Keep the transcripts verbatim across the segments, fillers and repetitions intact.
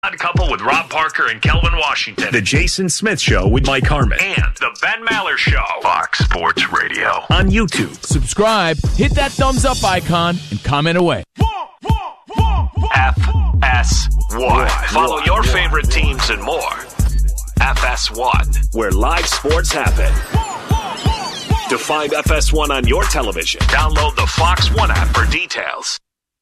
Odd Couple with Rob Parker and Kelvin Washington. The Jason Smith Show with Mike Harmon. And The Ben Maller Show. Fox Sports Radio. On YouTube. Subscribe, hit that thumbs up icon, and comment away. F S one. Follow your favorite teams and more. F S one. Where live sports happen. To find F S one on your television, Download the Fox One app for details.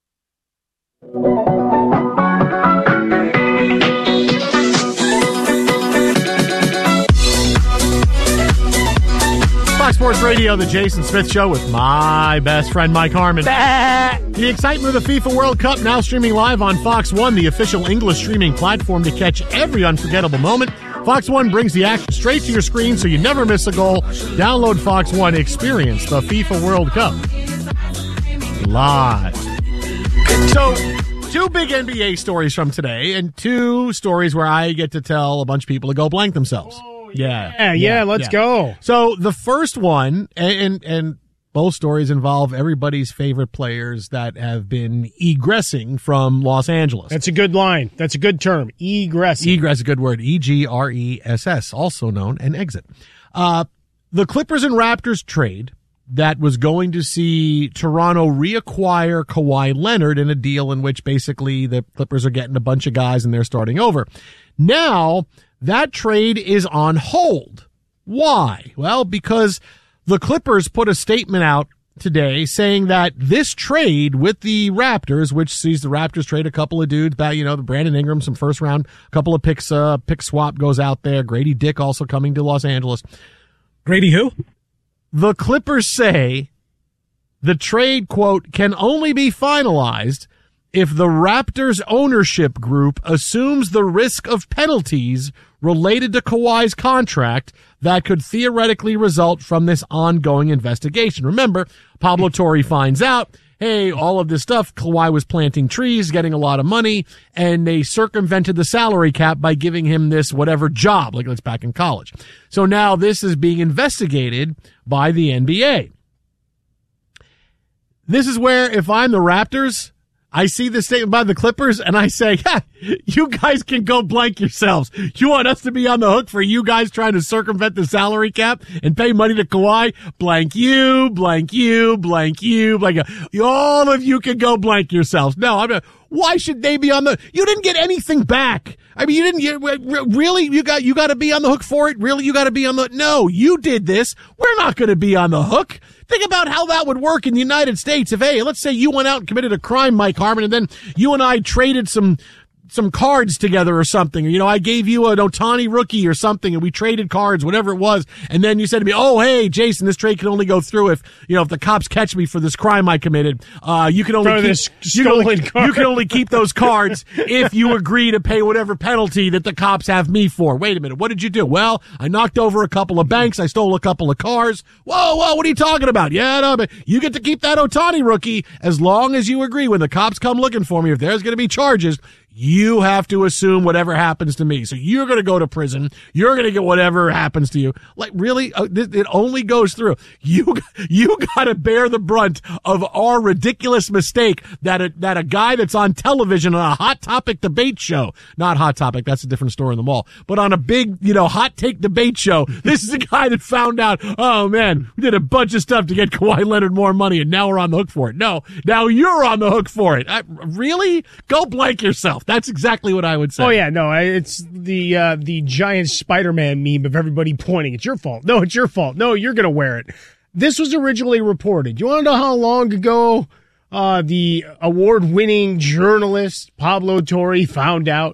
Fox Sports Radio, the Jason Smith Show with my best friend Mike Harmon. Bah! The excitement of the FIFA World Cup now streaming live on Fox One, the official English streaming platform to catch every unforgettable moment. Fox One brings the action straight to your screen so you never miss a goal. Download Fox One, experience the FIFA World Cup live. So, two big N B A stories from today and two stories where I get to tell a bunch of people to go blank themselves. Yeah, yeah, yeah, let's yeah. go. So the first one, and, and and both stories involve everybody's favorite players that have been egressing from Los Angeles. That's a good line. That's a good term. Egressing. Egress is a good word. E G R E S S, also known an exit. Uh, the Clippers and Raptors trade that was going to see Toronto reacquire Kawhi Leonard in a deal in which basically the Clippers are getting a bunch of guys and they're starting over. Now, that trade is on hold. Why? Well, because the Clippers put a statement out today saying that this trade with the Raptors, which sees the Raptors trade a couple of dudes back, you know, the Brandon Ingram, some first round, a couple of picks, uh, pick swap goes out there. Grady Dick also coming to Los Angeles. Grady who? The Clippers say the trade, quote, can only be finalized if the Raptors ownership group assumes the risk of penalties related to Kawhi's contract that could theoretically result from this ongoing investigation. Remember, Pablo Torre finds out, hey, all of this stuff, Kawhi was planting trees, getting a lot of money, and they circumvented the salary cap by giving him this whatever job, like it's back in college. So now this is being investigated by the N B A. This is where, if I'm the Raptors, I see this statement by the Clippers, and I say, yeah, you guys can go blank yourselves. You want us to be on the hook for you guys trying to circumvent the salary cap and pay money to Kawhi? Blank you, blank you, blank you, blank you. All of you can go blank yourselves. No, I'm not. Why should they be on the, you didn't get anything back. I mean, you didn't, you, really, you got, you got to be on the hook for it? Really, you got to be on the, no, you did this. We're not going to be on the hook. Think about how that would work in the United States if, hey, let's say you went out and committed a crime, Mike Harmon, and then you and I traded some, some cards together or something. You know, I gave you an Ohtani rookie or something and we traded cards, whatever it was. And then you said to me, oh, hey, Jason, this trade can only go through if, you know, if the cops catch me for this crime I committed. Uh, you can only, keep, this you, can only you can only keep those cards if you agree to pay whatever penalty that the cops have me for. Wait a minute. What did you do? Well, I knocked over a couple of banks. I stole a couple of cars. Whoa, whoa, what are you talking about? Yeah, no, but you get to keep that Ohtani rookie as long as you agree when the cops come looking for me. If there's going to be charges, you have to assume whatever happens to me. So you're going to go to prison. You're going to get whatever happens to you. Like, really? It only goes through. You, you got to bear the brunt of our ridiculous mistake that a, that a guy that's on television on a Hot Topic debate show, not Hot Topic, that's a different store in the mall, but on a big, you know, hot take debate show, this is a guy that found out, oh man, we did a bunch of stuff to get Kawhi Leonard more money and now we're on the hook for it. No, now you're on the hook for it. I, really? Go blank yourself. That's exactly what I would say. Oh yeah, no, it's the uh, the giant Spider-Man meme of everybody pointing. It's your fault. No, it's your fault. No, you're gonna wear it. This was originally reported. You want to know how long ago uh, the award-winning journalist Pablo Torre found out?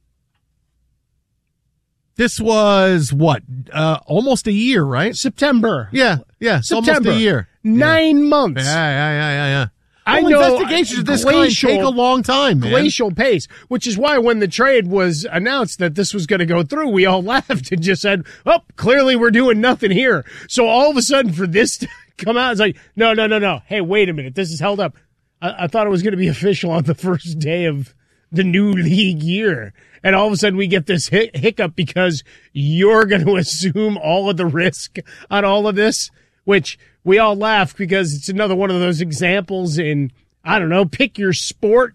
This was what? Uh, almost a year, right? September. Yeah, yeah, September. Almost a year. Nine yeah. months. Yeah, yeah, yeah, yeah, yeah. I well, know investigations of this glacial, kind take a long time, man. Glacial pace, which is why when the trade was announced that this was going to go through, we all laughed and just said, oh, clearly we're doing nothing here. So all of a sudden for this to come out, it's like, no, no, no, no. Hey, wait a minute. This is held up. I, I thought it was going to be official on the first day of the new league year. And all of a sudden we get this hic- hiccup because you're going to assume all of the risk on all of this, which we all laugh because it's another one of those examples in, I don't know, pick your sport,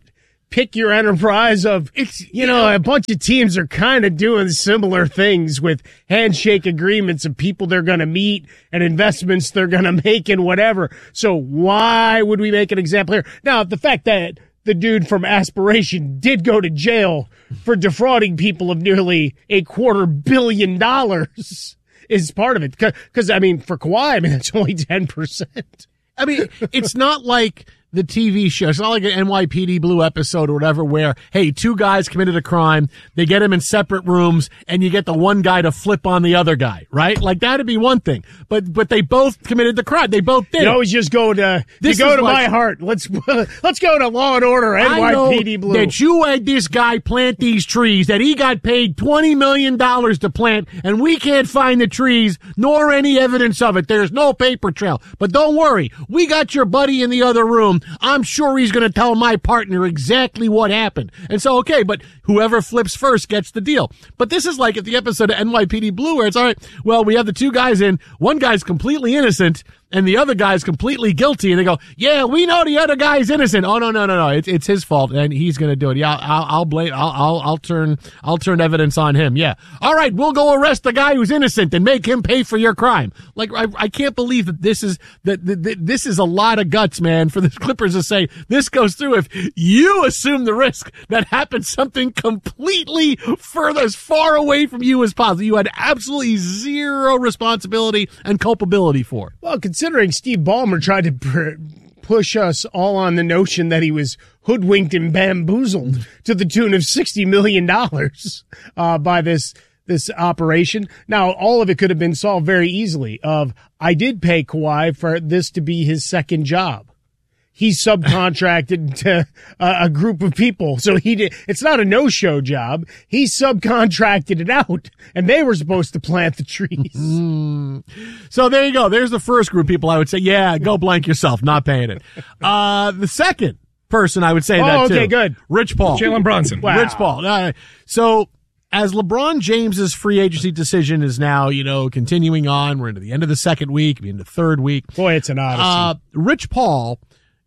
pick your enterprise of, it's, you know, a bunch of teams are kind of doing similar things with handshake agreements of people they're going to meet and investments they're going to make and whatever. So why would we make an example here? Now, the fact that the dude from Aspiration did go to jail for defrauding people of nearly a quarter billion dollars is part of it. Because, I mean, for Kawhi, I mean, it's only ten percent. I mean, it's not like the T V show. It's not like an N Y P D Blue episode or whatever where, hey, two guys committed a crime, they get them in separate rooms, and you get the one guy to flip on the other guy, right? Like, that'd be one thing. But but they both committed the crime. They both did. You always just go to, This you go is to like- my heart. Let's let's go to Law and Order, N I Y know P D Blue. that you had this guy plant these trees, that he got paid twenty million dollars to plant, and we can't find the trees, nor any evidence of it. There's no paper trail. But don't worry. We got your buddy in the other room. I'm sure he's going to tell my partner exactly what happened. And so, okay, but whoever flips first gets the deal. But this is like at the episode of N Y P D Blue where it's, all right, well, we have the two guys in. One guy's completely innocent, and the other guy's completely guilty. And they go, yeah, we know the other guy's innocent. Oh, no, no, no, no. It's, it's his fault, and he's going to do it. Yeah, I'll, I'll blame, I'll, I'll, I'll turn, I'll turn evidence on him. Yeah. All right, we'll go arrest the guy who's innocent and make him pay for your crime. Like, I, I can't believe that this is, that, that, that this is a lot of guts, man, for the Clippers to say this goes through if you assume the risk that happens something completely further, as far away from you as possible. You had absolutely zero responsibility and culpability for it. Well, considering Steve Ballmer tried to pr- push us all on the notion that he was hoodwinked and bamboozled to the tune of sixty million dollars uh, by this this operation. Now, all of it could have been solved very easily. Of I did pay Kawhi for this to be his second job. He subcontracted to a, a group of people. So he did, it's not a no-show job. He subcontracted it out, and they were supposed to plant the trees. Mm. So there you go. There's the first group of people I would say, yeah, go blank yourself, not paying it. Uh, the second person I would say Oh, that too. okay, good. Rich Paul. Jalen Brunson. Wow. Rich Paul. Uh, so as LeBron James's free agency decision is now, you know, continuing on, we're into the end of the second week, we're into the third week. Boy, it's an odyssey. Uh, Rich Paul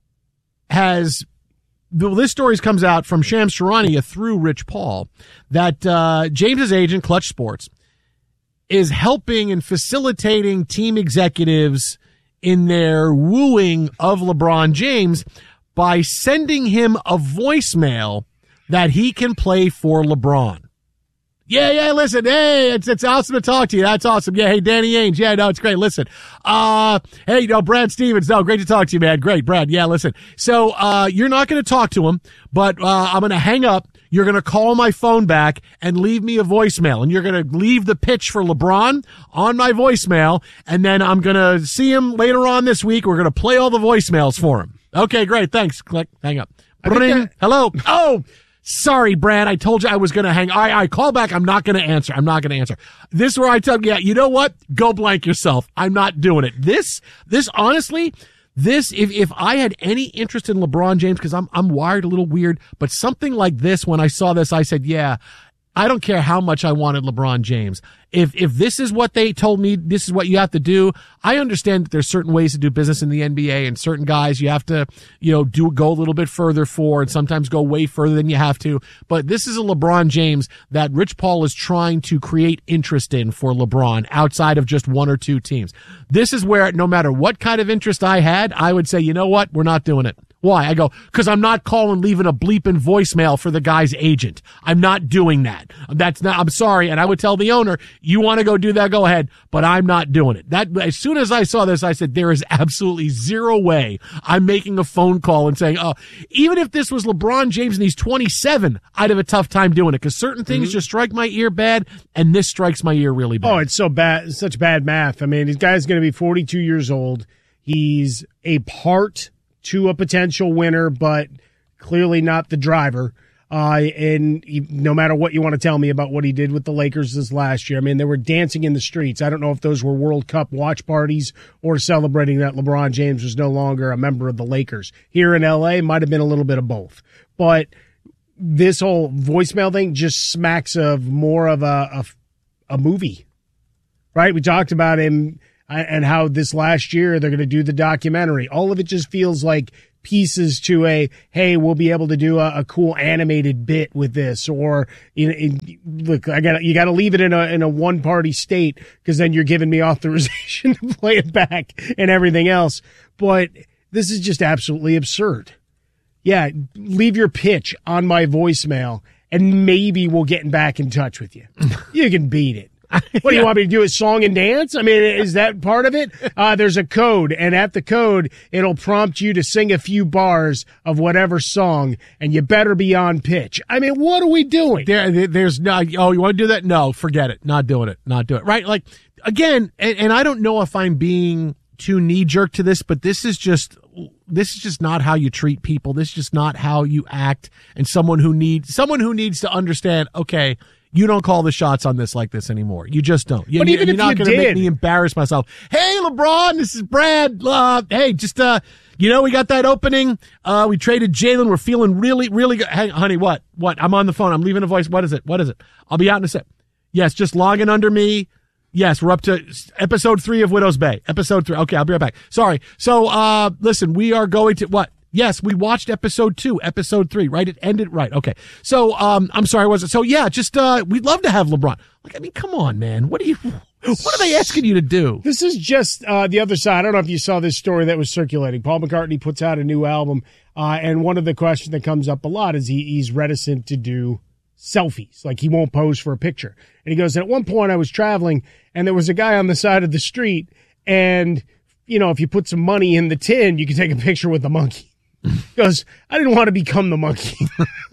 has, well, this story comes out from Shams Charania through Rich Paul, that uh, James's agent, Clutch Sports, is helping and facilitating team executives in their wooing of LeBron James by sending him a voicemail that he can play for LeBron. Yeah, yeah, listen, hey, it's it's awesome to talk to you. That's awesome. Yeah, hey, Danny Ainge. Yeah, no, it's great. Listen, uh, hey, no, Brad Stevens. No, great to talk to you, man. Great, Brad. Yeah, listen. So, uh, you're not going to talk to him, but, uh, I'm going to hang up. You're going to call my phone back and leave me a voicemail, and you're going to leave the pitch for LeBron on my voicemail, and then I'm going to see him later on this week. We're going to play all the voicemails for him. Okay, great. Thanks. Click. Hang up. Ring. that- Hello. Oh. Sorry, Brad. I told you I was going to hang. I, I call back. I'm not going to answer. I'm not going to answer. This is where I tell you, yeah, you know what? Go blank yourself. I'm not doing it. This, this honestly, this, if, if I had any interest in LeBron James, because I'm, I'm wired a little weird, but something like this, when I saw this, I said, yeah, I don't care how much I wanted LeBron James. If, if this is what they told me, this is what you have to do. I understand that there's certain ways to do business in the N B A, and certain guys you have to, you know, do, go a little bit further for, and sometimes go way further than you have to. But this is a LeBron James that Rich Paul is trying to create interest in for LeBron outside of just one or two teams. This is where no matter what kind of interest I had, I would say, you know what? We're not doing it. Why? I go, because I'm not calling, leaving a bleeping voicemail for the guy's agent. I'm not doing that. That's not, I'm sorry. And I would tell the owner, you want to go do that, go ahead, but I'm not doing it. That, as soon as I saw this, I said, there is absolutely zero way I'm making a phone call and saying, oh, even if this was LeBron James and he's twenty-seven, I'd have a tough time doing it, because certain things mm-hmm. just strike my ear bad, and this strikes my ear really bad. Oh, it's so bad. It's such bad math. I mean, this guy's going to be forty-two years old. He's a part to a potential winner, but clearly not the driver. Uh, and he, no matter what you want to tell me about what he did with the Lakers this last year, I mean, they were dancing in the streets. I don't know if those were World Cup watch parties or celebrating that LeBron James was no longer a member of the Lakers. Here in L A, might have been a little bit of both. But this whole voicemail thing just smacks of more of a, a, a movie, right? We talked about him and how this last year they're going to do the documentary. All of it just feels like pieces to a, hey, we'll be able to do a, a cool animated bit with this, or you know, in, look, I got you got to leave it in a in a one party state because then you're giving me authorization to play it back and everything else. But this is just absolutely absurd. Yeah, leave your pitch on my voicemail, and maybe we'll get back in touch with you. You can beat it. What do you want me to do? A song and dance? I mean, is that part of it? Uh, there's a code, and at the code, it'll prompt you to sing a few bars of whatever song, and you better be on pitch. I mean, what are we doing? There, there's no, oh, you want to do that? No, forget it. Not doing it. Not doing it. Right? Like, again, and, and I don't know if I'm being too knee-jerk to this, but this is just, this is just not how you treat people. This is just not how you act, and someone who needs, someone who needs to understand, okay, you don't call the shots on this like this anymore. You just don't. You, but even you're if not you going to did, make me embarrass myself. Hey, LeBron, this is Brad. Uh, hey, just, uh, you know, we got that opening. Uh, we traded Jalen. We're feeling really, really good. Hey, honey, what? What? I'm on the phone. I'm leaving a voice. What is it? What is it? I'll be out in a sec. Yes, just logging under me. Yes, we're up to episode three of Widow's Bay. Episode three. Okay, I'll be right back. Sorry. So, uh, listen, we are going to, what? Yes, we watched episode two, episode three, right? It ended right. Okay. So, um, I'm sorry, was it? So yeah, just, uh, we'd love to have LeBron. Like, I mean, come on, man. What are you, what are they asking you to do? This is just, uh, the other side. I don't know if you saw this story that was circulating. Paul McCartney puts out a new album, uh, and one of the questions that comes up a lot is he, he's reticent to do selfies. Like, he won't pose for a picture. And he goes, at one point I was traveling and there was a guy on the side of the street, and, you know, if you put some money in the tin, you can take a picture with the monkey. He goes, I didn't want to become the monkey.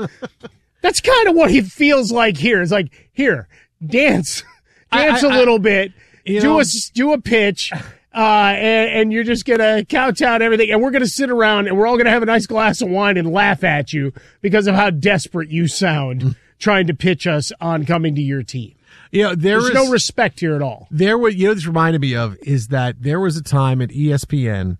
That's kind of what he feels like here. It's like, here, dance, dance I, I, a little I, bit, do know, a, do a pitch, uh, and, and you're just going to couch out everything, and we're going to sit around, and we're all going to have a nice glass of wine and laugh at you because of how desperate you sound trying to pitch us on coming to your team. You know, there There's is no respect here at all. There was, you know, this reminded me of is that there was a time at E S P N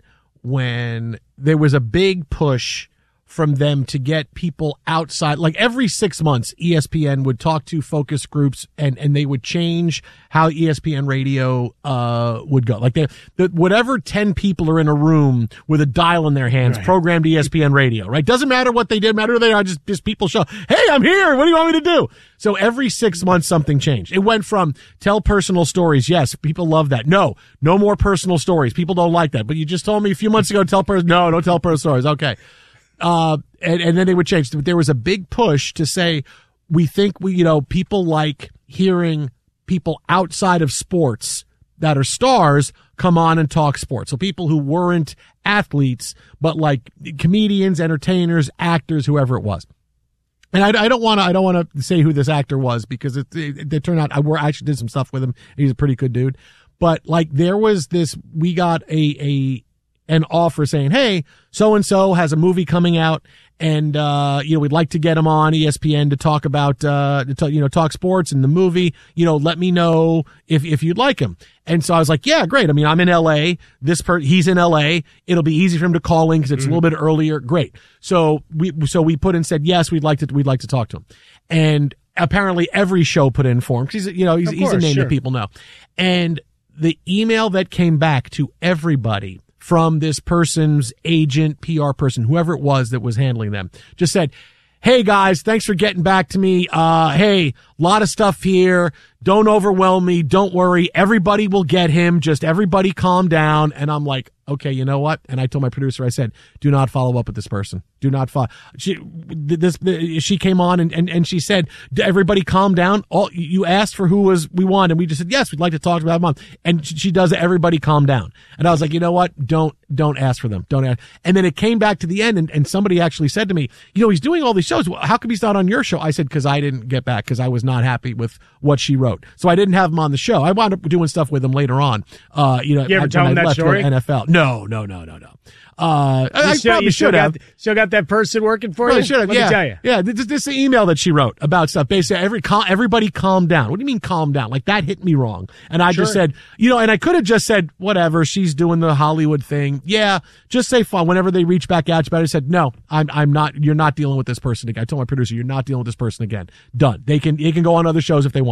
when there was a big push from them to get people outside. Like every six months, E S P N would talk to focus groups, and, and they would change how E S P N radio, uh, would go. Like they, the, whatever ten people are in a room with a dial in their hands, right, programmed E S P N radio, right? Doesn't matter what they did, matter who they are, just, just people show, hey, I'm here. What do you want me to do? So every six months, something changed. It went from tell personal stories. Yes, people love that. No, no more personal stories. People don't like that. But you just told me a few months ago, tell person, no, don't tell personal stories. Okay. Uh, and, and then they would change. There was a big push to say, we think we, you know, people like hearing people outside of sports that are stars come on and talk sports. So people who weren't athletes, but like comedians, entertainers, actors, whoever it was. And I, I don't want to, I don't want to say who this actor was because it, it, it turned out I, I actually did some stuff with him. He's a pretty good dude. But like there was this, we got a, a, an offer saying, hey, so-and-so has a movie coming out, and, uh, you know, we'd like to get him on E S P N to talk about, uh, to talk, you know, talk sports and the movie. You know, let me know if, if you'd like him. And so I was like, yeah, great. I mean, I'm in L A. This per, he's in L A. It'll be easy for him to call in because it's mm-hmm. a little bit earlier. Great. So we, so we put in, said, yes, we'd like to, we'd like to talk to him. And apparently every show put in for him because he's, you know, he's, course, he's a name sure. that people know. And the email that came back to everybody from this person's agent, P R person, whoever it was that was handling them, just said, hey guys, thanks for getting back to me. Uh, hey, lot of stuff here. Don't overwhelm me. Don't worry. Everybody will get him. Just everybody calm down. And I'm like, okay, you know what? And I told my producer, I said, do not follow up with this person. Do not follow. She, this, she came on and, and, and she said, everybody calm down. All you asked for who was we want. And we just said, yes, we'd like to talk about mom. And she does everybody calm down. And I was like, you know what? Don't, don't ask for them. Don't ask. And then it came back to the end and, and somebody actually said to me, you know, he's doing all these shows. How come he's not on your show? I said, cause I didn't get back because I was not happy with what she wrote. So I didn't have him on the show. I wound up doing stuff with him later on. Uh, you know, you ever I, tell him I that left story? N F L. No, no, no, no, no. Uh, I still, probably you should have. Got, still got that person working for Probably you? should have. Let yeah. me tell you. Yeah. This, this is the email that she wrote about stuff. Basically, every, everybody calm down. What do you mean calm down? Like that hit me wrong. And I sure. just said, you know, and I could have just said, whatever, she's doing the Hollywood thing. Yeah. Just say fun. Whenever they reach back out, you better said, no, I'm, I'm not, you're not dealing with this person again. I told my producer, you're not dealing with this person again. Done. They can, they can go on other shows if they want Did to. they find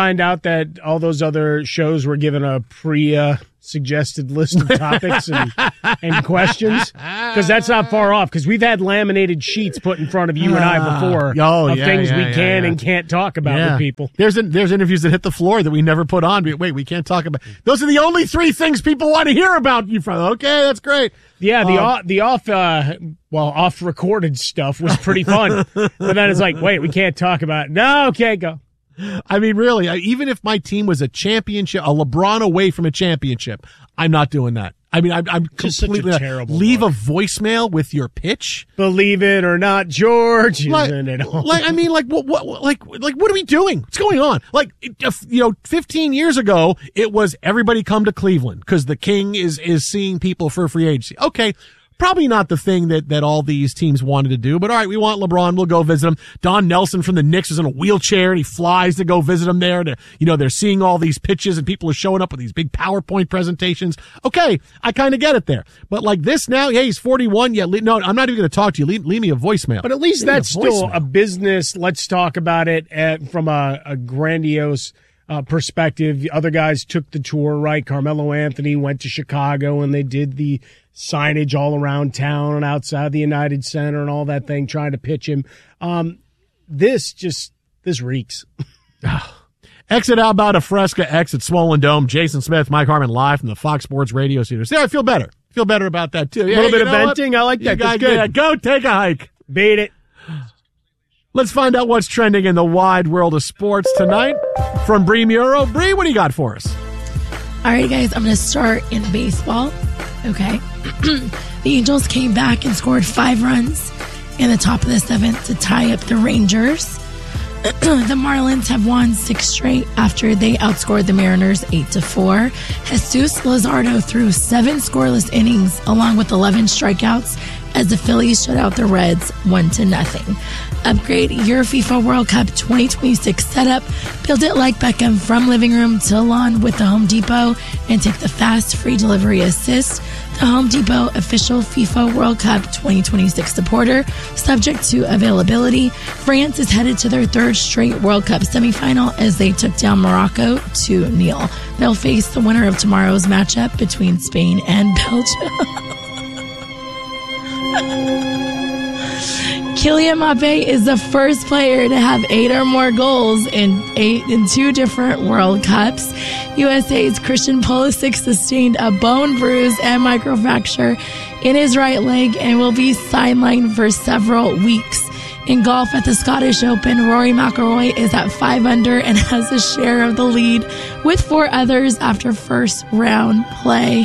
find out that all those other shows were given a pre uh, suggested list of topics and, and questions? Because that's not far off. Because we've had laminated sheets put in front of you and I before oh, of yeah, things yeah, we yeah, can yeah. and can't talk about Yeah. with people. There's in, there's interviews that hit the floor that we never put on. Wait, we can't talk about. Those are the only three things people want to hear about you from. Okay, that's great. Yeah, the Um, off, the off, uh, well, off recorded stuff was pretty fun. But then it's like, wait, we can't talk about it. No, okay, go. I mean, really, I, even if my team was a championship, a LeBron away from a championship, I'm not doing that. I mean, I'm, I'm Just such a completely terrible leave look. a voicemail with your pitch. Believe it or not, George, Like, isn't it all? like, I mean, like, what, what, what- like, like, what are we doing? What's going on? Like, it- if, you know, fifteen years ago, it was everybody come to Cleveland because the king is is seeing people for free agency. Okay. Probably not the thing that, that all these teams wanted to do, but all right, we want LeBron. We'll go visit him. Don Nelson from the Knicks is in a wheelchair and he flies to go visit him there. To, you know, they're seeing all these pitches and people are showing up with these big PowerPoint presentations. Okay. I kind of get it there. But like this now, yeah, he's forty-one. Yeah. Le- no, I'm not even going to talk to you. Leave, leave me a voicemail. But at least Leave me that's a still voicemail. a business. Let's talk about it at, from a, a grandiose uh, perspective. The other guys took the tour, right? Carmelo Anthony went to Chicago and they did the signage all around town and outside the United Center and all that thing, trying to pitch him. Um, this just, this reeks. Exit Alberta Fresca, exit Swollen Dome. Jason Smith, Mike Harmon, live from the Fox Sports Radio Studios. Yeah, I feel better. Feel better about that too. Yeah, A little bit you of know what? venting. I like You that. That's guys- good. yeah, go take a hike. Beat it. Let's find out what's trending in the wide world of sports tonight from Bree Muro. Bree, what do you got for us? All right, guys, I'm going to start in baseball. Okay. The Angels came back and scored five runs in the top of the seventh to tie up the Rangers. The Marlins have won six straight after they outscored the Mariners eight to four. Jesus Luzardo threw seven scoreless innings along with eleven strikeouts as the Phillies shut out the Reds one to nothing. Upgrade your FIFA World Cup twenty twenty-six setup. Build it like Beckham from living room to lawn with the Home Depot and take the fast free delivery assist. The Home Depot official FIFA World Cup twenty twenty-six supporter. Subject to availability, France is headed to their third straight World Cup semifinal as they took down Morocco two nil. They'll face the winner of tomorrow's matchup between Spain and Belgium. Kylian Mbappe is the first player to have eight or more goals in eight in two different World Cups. U S A's Christian Pulisic sustained a bone bruise and microfracture in his right leg and will be sidelined for several weeks. In golf at the Scottish Open, Rory McIlroy is at five under and has a share of the lead with four others after first round play.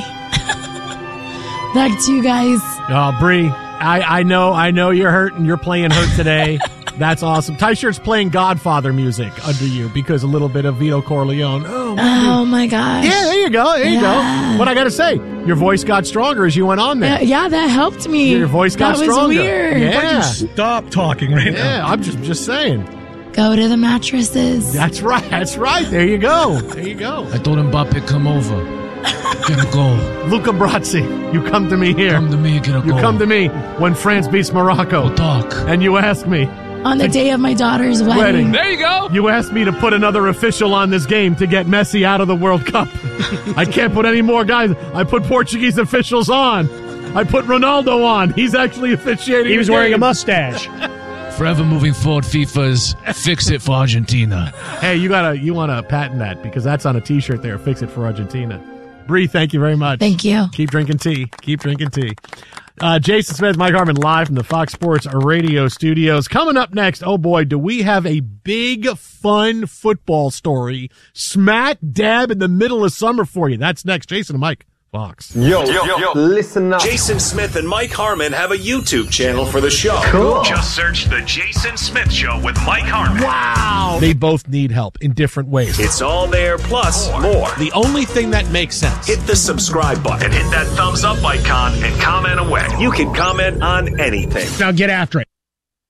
Back to you guys. Oh, Bree, I, I know, I know you're hurt and you're playing hurt today. That's awesome. Ty Shirt's playing Godfather music under you because a little bit of Vito Corleone. Oh, Oh my gosh. yeah, there you go. There you Yeah. go. What I got to say, your voice got stronger as you went on there. Uh, yeah, that helped me. Your voice got that was stronger. weird. Yeah. Stop talking right now. Yeah, I'm just just saying. Go to the mattresses. That's right. That's right. There you go. There you go. I told Mbappe, come over. Get a goal. Luca Brazzi, you come to me here. Come to me, get a You goal. come to me when France beats Morocco. We'll talk. And you ask me. On the day of my daughter's wedding. Wedding. There you go. You asked me to put another official on this game to get Messi out of the World Cup. I can't put any more guys. I put Portuguese officials on. I put Ronaldo on. He's actually officiating. He was the wearing a game. mustache. Forever moving forward, FIFA's fix it for Argentina. Hey, you gotta you wanna patent that because that's on a T-shirt there. Fix it for Argentina. Bree, thank you very much. Thank you. Keep drinking tea. Keep drinking tea. Uh, Jason Smith, Mike Harmon, live from the Fox Sports Radio studios. Coming up next, oh boy, do we have a big, fun football story smack dab in the middle of summer for you. That's next. Jason and Mike, Fox. Yo, yo, yo, listen up. Jason Smith and Mike Harmon have a YouTube channel for the show. Cool. Just search The Jason Smith Show with Mike Harmon. Wow. They both need help in different ways. It's all there, plus more. The only thing that makes sense. Hit the subscribe button And hit that thumbs up icon and comment away. You can comment on anything. Now get after it.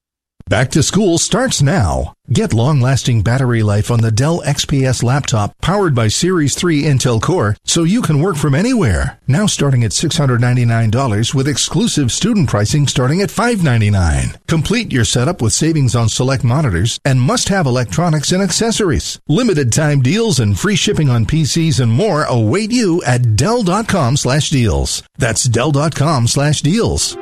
Back to school starts now. Get long-lasting battery life on the Dell X P S laptop powered by Series three Intel Core so you can work from anywhere. Now starting at six hundred ninety-nine dollars with exclusive student pricing starting at five hundred ninety-nine dollars. Complete your setup with savings on select monitors and must-have electronics and accessories. Limited time deals and free shipping on P Cs and more await you at Dell.com slash deals. That's Dell.com slash deals.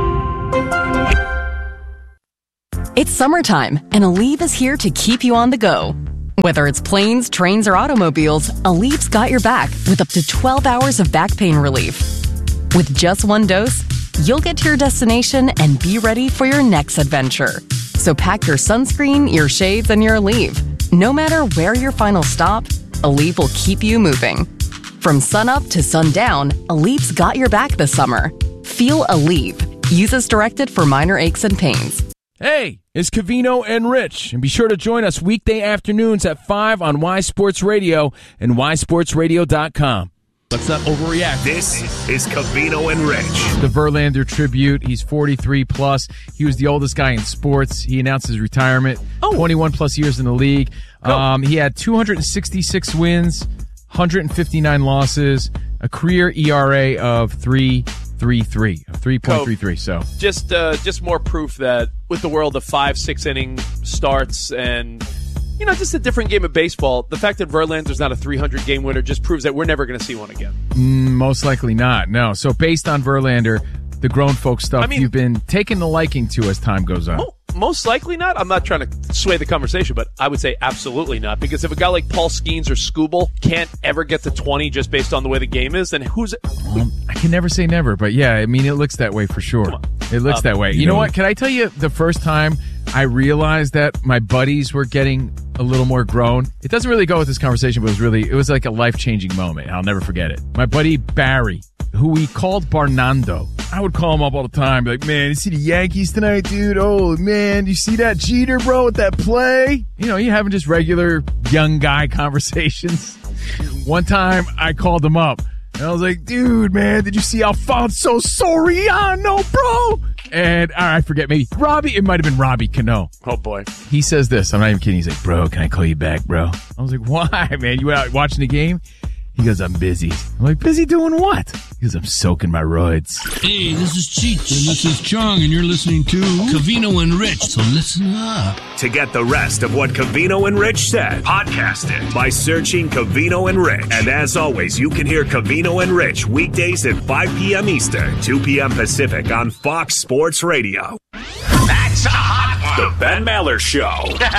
It's summertime, and Aleve is here to keep you on the go. Whether it's planes, trains, or automobiles, Aleve's got your back with up to twelve hours of back pain relief. With just one dose, you'll get to your destination and be ready for your next adventure. So pack your sunscreen, your shades, and your Aleve. No matter where your final stop, Aleve will keep you moving. From sunup to sundown, Aleve's got your back this summer. Feel Aleve. Use as directed for minor aches and pains. Hey, it's Covino and Rich, and be sure to join us weekday afternoons at five on Y Sports Radio and y sports radio dot com. Let's not overreact. This is Covino and Rich. The Verlander tribute. He's forty-three plus. He was the oldest guy in sports. He announced his retirement. Oh. twenty-one plus years in the league. Um, he had two hundred sixty-six wins, one hundred fifty-nine losses, a career E R A of three three three, three point three three. So just uh, just more proof that with the world of five, six inning starts and, you know, just a different game of baseball, the fact that Verlander's not a three hundred game winner just proves that we're never going to see one again. Mm, most likely not, no. So based on Verlander, the grown folk stuff, I mean, you've been taking the liking to as time goes on. Mo- most likely not. I'm not trying to sway the conversation, but I would say absolutely not. Because if a guy like Paul Skeens or Skubal can't ever get to twenty just based on the way the game is, then who's... Um, I can never say never, but yeah, I mean, it looks that way for sure. It looks um, that way. You, you know, know what? Can I tell you the first time I realized that my buddies were getting a little more grown? It doesn't really go with this conversation, but it was really, it was like a life-changing moment. I'll never forget it. My buddy Barry, who we called Barnando. I would call him up all the time, be like, man, you see the Yankees tonight, dude? Oh, man, you see that Jeter, bro, with that play? You know, you having just regular young guy conversations. One time, I called him up, and I was like, dude, man, did you see Alfonso Soriano, bro? And I forget, maybe Robbie, it might have been Robbie Cano. Oh, boy. He says this, I'm not even kidding, he's like, bro, can I call you back, bro? I was like, why, man? You went out watching the game? He goes, I'm busy. I'm like, busy doing what? He goes, I'm soaking my roids. Hey, this is Cheech, and this is Chong, and you're listening to Covino and Rich, so listen up. To get the rest of what Covino and Rich said, podcast it by searching Covino and Rich. And as always, you can hear Covino and Rich weekdays at five p.m. Eastern, two p.m. Pacific on Fox Sports Radio. That's a hot one. The Ben Maller Show.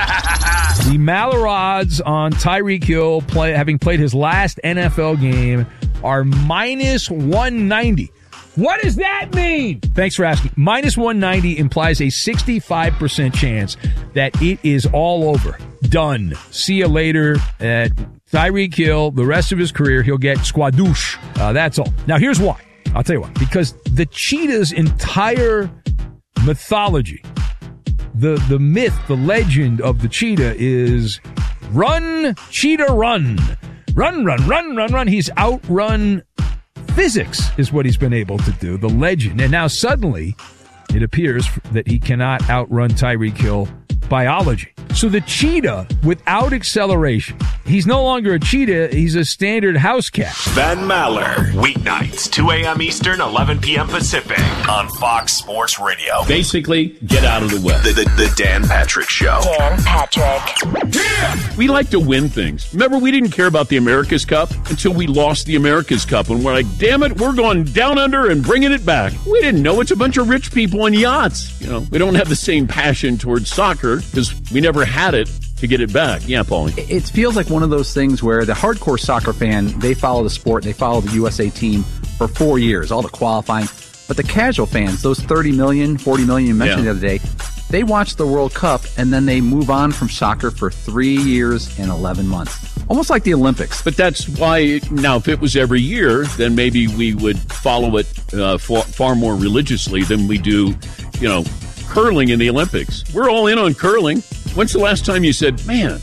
The Maller odds on Tyreek Hill play, having played his last N F L game are minus one ninety. What does that mean? Thanks for asking. Minus one ninety implies a sixty-five percent chance that it is all over. Done. See you later at Tyreek Hill. The rest of his career, he'll get squadouche. Uh, that's all. Now, here's why. I'll tell you why. Because the cheetah's entire mythology, the the myth, the legend of the cheetah is run, cheetah, run. Run, run, run, run, run. He's outrun physics is what he's been able to do, the legend. And now suddenly it appears that he cannot outrun Tyreek Hill biology. So the cheetah, without acceleration, he's no longer a cheetah, he's a standard house cat. Ben Maller, weeknights, two a.m. Eastern, eleven p.m. Pacific on Fox Sports Radio. Basically, get out of the way. The, the, the Dan Patrick Show. Dan Patrick. Yeah! We like to win things. Remember, we didn't care about the America's Cup until we lost the America's Cup. And we're like, damn it, we're going down under and bringing it back. We didn't know it's a bunch of rich people on yachts. You know, we don't have the same passion towards soccer because we never had it to get it back. Yeah, Paulie. It feels like one of those things where the hardcore soccer fan, they follow the sport, they follow the U S A team for four years, all the qualifying. But the casual fans, those thirty million, forty million you mentioned yeah. the other day, they watch the World Cup and then they move on from soccer for three years and eleven months. Almost like the Olympics. But that's why, now, if it was every year, then maybe we would follow it uh, far, far more religiously than we do, you know, curling in the Olympics. We're all in on curling. When's the last time you said, man,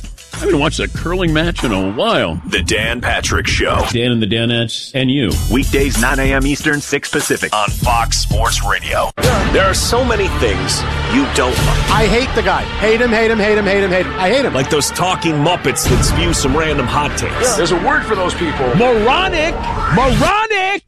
haven't watched a curling match in a while. The Dan Patrick Show. Dan and the Danettes and you. Weekdays, nine a.m. Eastern, six Pacific on Fox Sports Radio. There are so many things you don't like. I hate the guy. Hate him, hate him, hate him, hate him, hate him. I hate him. Like those talking Muppets that spew some random hot takes. Yeah. There's a word for those people. Moronic! Moronic!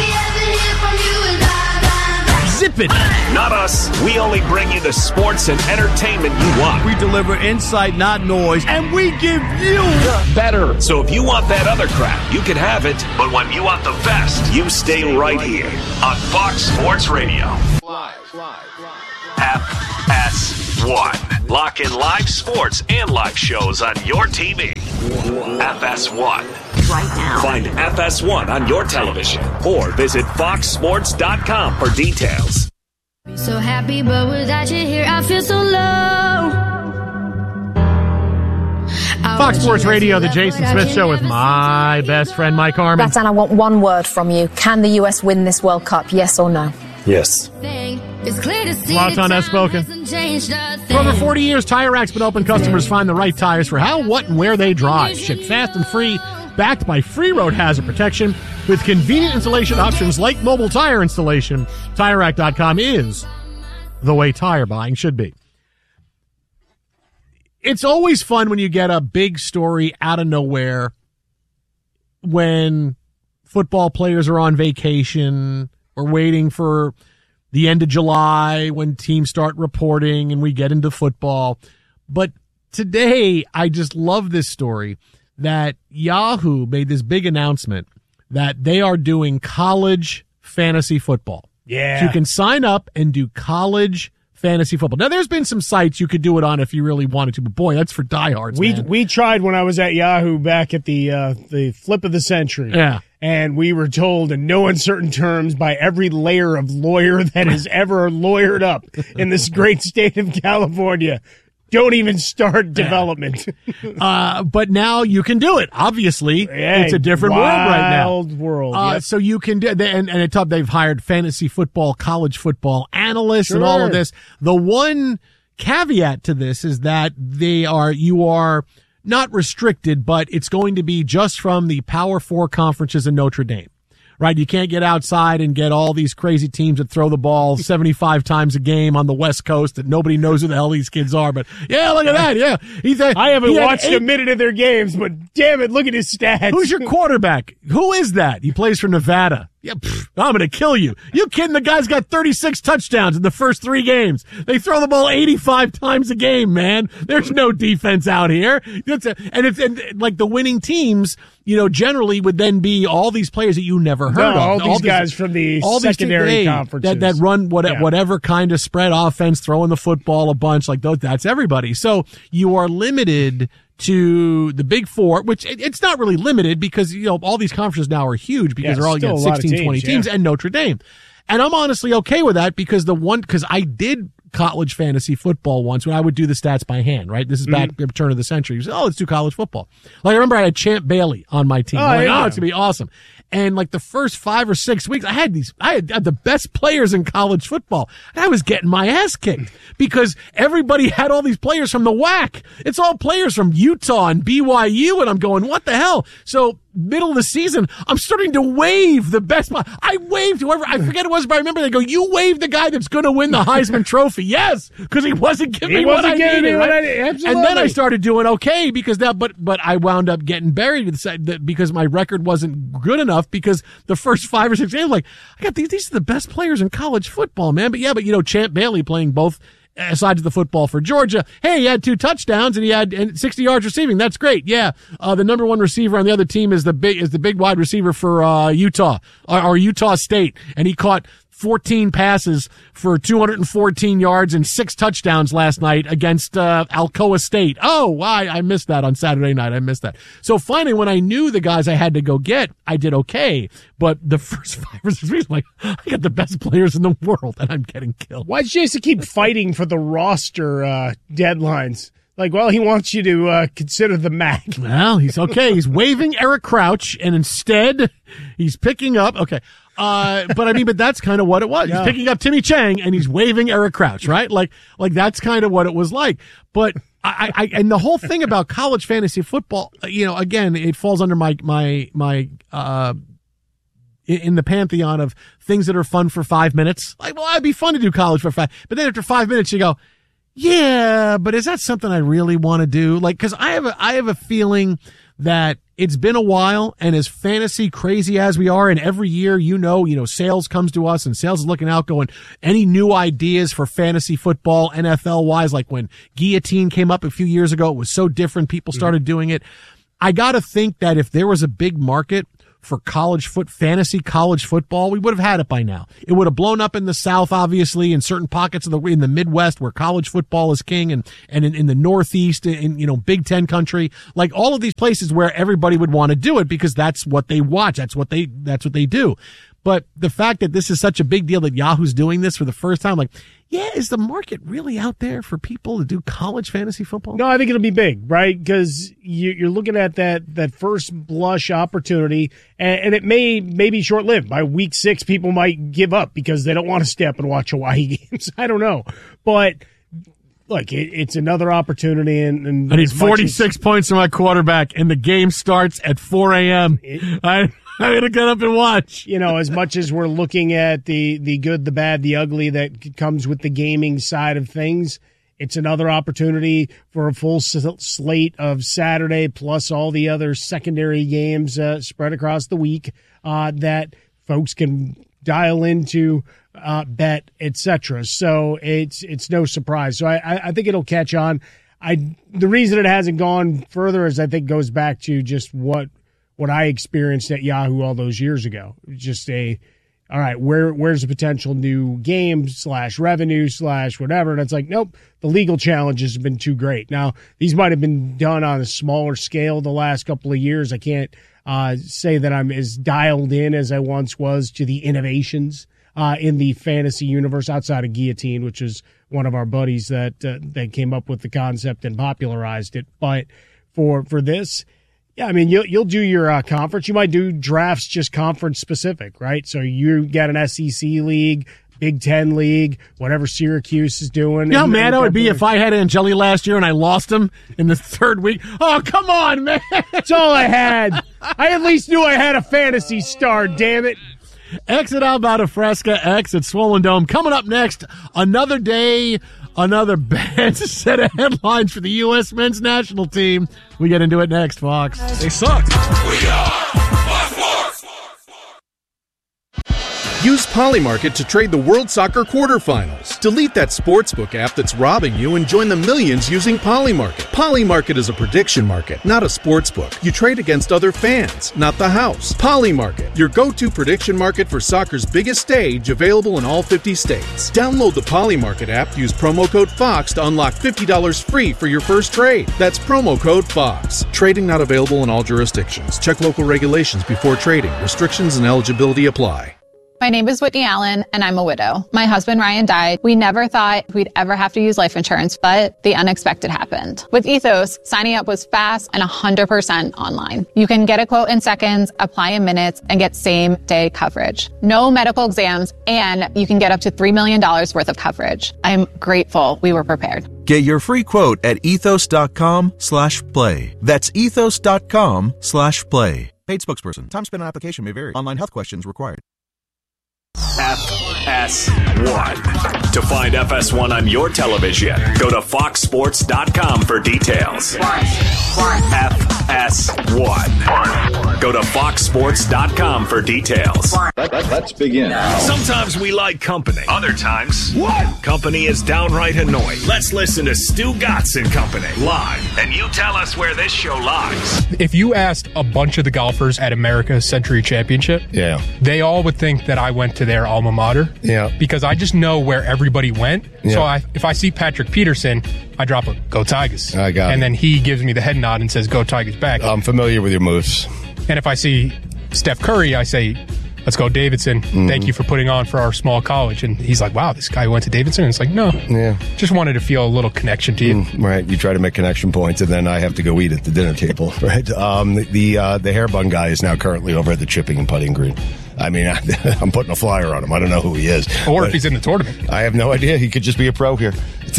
Zip it. Not us. We only bring you the sports and entertainment you want. We deliver insight, not noise, and we give you better. So if you want that other crap, you can have it. But when you want the best, you stay right here on Fox Sports Radio. Live, live, live. F S one. Lock in live sports and live shows on your T V. F S one. Right now. Find F S one on your television or visit fox sports dot com for details. So happy, but without you here, I feel so low. Fox Sports Radio, the Jason Smith Show with my best friend, Mike Harmon. Dan, I want one word from you. Can the U S win this World Cup, yes or no? Yes. Zlatan has spoken. For over forty years, Tire Rack's been open. Customers find the right tires for how, what, and where they drive. Shipped fast and free, backed by free road hazard protection with convenient installation options like mobile tire installation. Tire Rack dot com is the way tire buying should be. It's always fun when you get a big story out of nowhere when football players are on vacation or waiting for the end of July when teams start reporting and we get into football. But today, I just love this story that Yahoo made this big announcement that they are doing college fantasy football. Yeah. So you can sign up and do college fantasy football. Now, there's been some sites you could do it on if you really wanted to, but boy, that's for diehards, We man. we tried when I was at Yahoo back at the uh, the flip of the century. Yeah. And we were told in no uncertain terms by every layer of lawyer that has ever lawyered up in this great state of California, don't even start development. uh, but now you can do it. Obviously, Hey, it's a different world right now. wild world. Uh, Yep. So you can do, and, and it's up, they've hired fantasy football, college football analysts and all of Sure. this. The one caveat to this is that they are, you are not restricted, but it's going to be just from the Power Four conferences in Notre Dame. Right? You can't get outside and get all these crazy teams that throw the ball seventy-five times a game on the West Coast that nobody knows who the hell these kids are. But yeah, look at that. Yeah. He's a, I haven't he had watched eight- a minute of their games, but damn it, look at his stats. Who's your quarterback? Who is that? He plays for Nevada. Yeah, pff, I'm going to kill you. You kidding? The guy's got thirty-six touchdowns in the first three games. They throw the ball eighty-five times a game, man. There's no defense out here. It's a, and it's and like the winning teams, you know, generally would then be all these players that you never heard No, of. all these guys from the all these secondary teams, hey, conferences. that that run what, Yeah. whatever kind of spread offense, throwing the football a bunch like those. That's everybody. So you are limited to the Big Four, which it, it's not really limited because, you know, all these conferences now are huge because Yeah, they're all, you still got a lot of sixteen, teams, twenty yeah. teams and Notre Dame. And I'm honestly okay with that because the one, because I did college fantasy football once when I would do the stats by hand, right? This is back Mm-hmm. at the turn of the century. You say, oh, let's do college football. Like, I remember I had Champ Bailey on my team. Oh, I'm like, yeah. oh, it's going to be awesome. And like the first five or six weeks, I had these, I had, had the best players in college football. And I was getting my ass kicked because everybody had all these players from the W A C. It's all players from Utah and B Y U. And I'm going, what the hell? So middle of the season, I'm starting to waive the best. I waived whoever, I forget it was, but I remember they go, you waived the guy that's going to win the Heisman Trophy. Yes, because he wasn't giving He me what wasn't I giving needed. me what right? I- And then I absolutely. started doing okay because that, but, but I wound up getting buried with the- that because my record wasn't good enough because the first five or six games, like, I got these, these are the best players in college football, man. But yeah, but you know, Champ Bailey playing both uh, sides of the football for Georgia. Hey, he had two touchdowns and he had and sixty yards receiving. That's great. Yeah. Uh, the number one receiver on the other team is the big, is the big wide receiver for, uh, Utah or, or Utah State. And he caught fourteen passes for two hundred fourteen yards and six touchdowns last night against uh, Alcoa State. Oh, why I missed that on Saturday night. I missed that. So finally, when I knew the guys I had to go get, I did okay. But the first five or six weeks, I'm like, I got the best players in the world, and I'm getting killed. Why does Jason keep fighting for the roster uh, deadlines? Like, well, he wants you to uh, consider the M A C. Well, he's okay. He's waiving Eric Crouch, and instead, he's picking up. Okay. Uh, but I mean, but that's kind of what it was. Yeah. He's picking up Timmy Chang and he's waving Eric Crouch, right? Like, like that's kind of what it was like. But I, I and the whole thing about college fantasy football, you know, again, it falls under my my my uh in the pantheon of things that are fun for five minutes. Like, well, it'd be fun to do college for five, but then after five minutes, you go, yeah, but is that something I really want to do? Like, because I have a I have a feeling that it's been a while, and as fantasy crazy as we are, and every year, you know, you know, sales comes to us, and sales is looking out, going, any new ideas for fantasy football, N F L wise, like when Guillotine came up a few years ago, it was so different. People started mm-hmm. doing it. I got to think that if there was a big market for college foot fantasy college football, we would have had it by now. It would have blown up in the South, obviously, in certain pockets of the in the Midwest where college football is king, and and in, in the Northeast, in you know Big Ten country, like all of these places where everybody would want to do it because that's what they watch, that's what they that's what they do. But the fact that this is such a big deal that Yahoo's doing this for the first time, like, yeah, is the market really out there for people to do college fantasy football? No, I think it'll be big, right? Because you, you're looking at that that first blush opportunity, and, and it may, may be short-lived. By week six, people might give up because they don't want to stay up and watch Hawaii games. I don't know. But, look, it, it's another opportunity. And, and I need forty-six as, points from my quarterback, and the game starts at four a.m. I I'm going to get up and watch. You know, as much as we're looking at the, the good, the bad, the ugly that comes with the gaming side of things, it's another opportunity for a full slate of Saturday plus all the other secondary games uh, spread across the week uh, that folks can dial into, uh, bet, et cetera. So it's it's no surprise. So I, I think it'll catch on. I the reason it hasn't gone further is I think goes back to just what – what I experienced at Yahoo all those years ago. Just a, all right, where where's the potential new game slash revenue slash whatever? And it's like, nope, the legal challenges have been too great. Now, these might have been done on a smaller scale the last couple of years. I can't uh, say that I'm as dialed in as I once was to the innovations uh, in the fantasy universe outside of Guillotine, which is one of our buddies that uh, that came up with the concept and popularized it. But for for this, yeah, I mean, you'll, you'll do your uh, conference. You might do drafts just conference specific, right? So you got an S E C league, Big Ten league, whatever Syracuse is doing. You know how mad I would be if I had Angeli last year and I lost him in the third week? Oh, come on, man. That's all I had. I at least knew I had a fantasy star, damn it. Exit Alberta Fresca, exit Swollen Dome. Coming up next, another day, another bad set of headlines for the U S men's national team. We get into it next, Fox. They suck. We are Fox. Use Polymarket to trade the World Soccer quarterfinals. Delete that sportsbook app that's robbing you and join the millions using Polymarket. Polymarket is a prediction market, not a sportsbook. You trade against other fans, not the house. Polymarket, your go-to prediction market for soccer's biggest stage, available in all fifty states. Download the Polymarket app, use promo code FOX to unlock fifty dollars free for your first trade. That's promo code FOX. Trading not available in all jurisdictions. Check local regulations before trading. Restrictions and eligibility apply. My name is Whitney Allen, and I'm a widow. My husband, Ryan, died. We never thought we'd ever have to use life insurance, but the unexpected happened. With Ethos, signing up was fast and one hundred percent online. You can get a quote in seconds, apply in minutes, and get same-day coverage. No medical exams, and you can get up to three million dollars worth of coverage. I'm grateful we were prepared. Get your free quote at ethos.com slash play. That's ethos.com slash play. Paid spokesperson. Time spent on application may vary. Online health questions required. F S one. To find F S one on your television, go to fox sports dot com for details. F S one. Go to fox sports dot com for details. Let, let, let's begin. Sometimes we like company. Other times, what? Company is downright annoying. Let's listen to Stu Gatz and Company live, and you tell us where this show lies. If you asked a bunch of the golfers at America's Century Championship, yeah, they all would think that I went to their alma mater. Yeah. Because I just know where everybody went. Yeah. So I, if I see Patrick Peterson, I drop a "Go Tigers." I got and it. then he gives me the head nod and says "Go Tigers" back. I'm familiar with your moves. And if I see Steph Curry, I say, "Let's go Davidson. Mm-hmm. Thank you for putting on for our small college." And he's like, "Wow, this guy went to Davidson?" And it's like, no. Yeah. Just wanted to feel a little connection to you. Mm, right. You try to make connection points, and then I have to go eat at the dinner table, right? Um, the uh, the hair bun guy is now currently over at the chipping and putting green. I mean, I, I'm putting a flyer on him. I don't know who he is. Or but if he's in the tournament. I have no idea. He could just be a pro here.